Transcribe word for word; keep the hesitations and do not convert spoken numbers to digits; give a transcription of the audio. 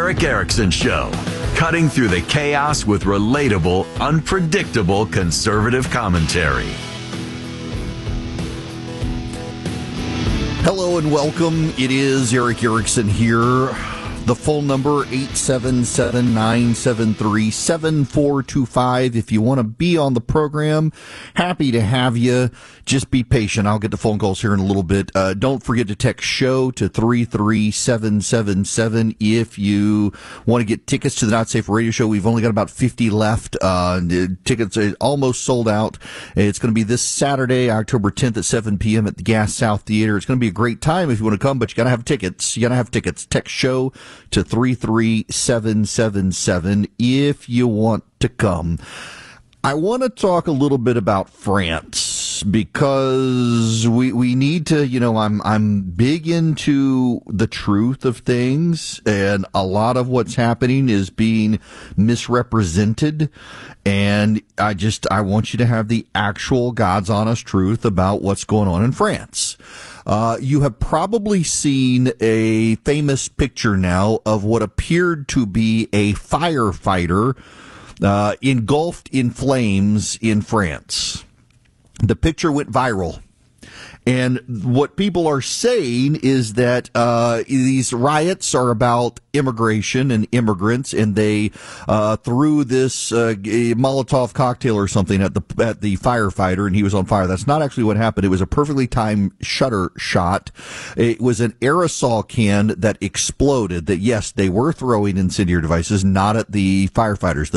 Erick Erickson Show, cutting through the chaos with relatable, unpredictable conservative commentary. Hello and welcome. It is Erick Erickson here. The phone number, eight seven seven, nine seven three, seven four two five. If you want to be on the program, happy to have you. Just be patient. I'll get the phone calls here in a little bit. Uh, don't forget to text SHOW to three three seven seven seven if you want to get tickets to the Not Safe Radio Show. We've only got about fifty left. Uh, the tickets are almost sold out. It's going to be this Saturday, October tenth at seven p.m. at the Gas South Theater. It's going to be a great time if you want to come, but you got to have tickets. You got to have tickets. Text SHOW to three three seven seven seven if you want to come. I want to talk a little bit about France because we we need to, you know, I'm I'm big into the truth of things, and a lot of what's happening is being misrepresented, and I just I want you to have the actual God's honest truth about what's going on in France. Uh, you have probably seen a famous picture now of what appeared to be a firefighter uh, engulfed in flames in France. The picture went viral. And what people are saying is that uh these riots are about immigration and immigrants, and they uh threw this uh Molotov cocktail or something at the at the firefighter, and he was on fire. That's not actually what happened. It was a perfectly timed shutter shot. It was an aerosol can that exploded. That, yes, they were throwing incendiary devices, not at the firefighters.